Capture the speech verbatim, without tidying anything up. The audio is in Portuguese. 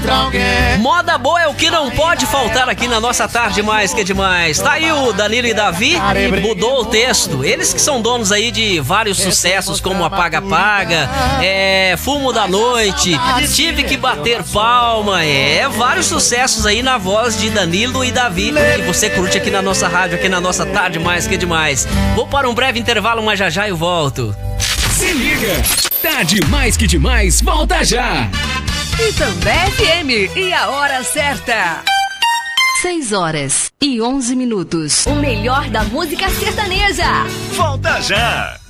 encontra alguém. Moda boa é o que não pode faltar aqui na nossa tarde mais que demais. Tá aí o Danilo e Davi, mudou o texto. Eles que são donos aí de vários sucessos como Apaga Paga, é, Fumo da Noite, Tive que Bater Palma, é, vários sucessos aí na voz de Danilo e Davi. E você curte aqui na nossa rádio, aqui na nossa tarde mais que demais. Vou para um breve intervalo, mas já já eu volto. Se liga, Tarde Mais Que Demais, volta já. Itambé F M e a hora certa. seis horas e onze minutos. O melhor da música sertaneja. Volta já.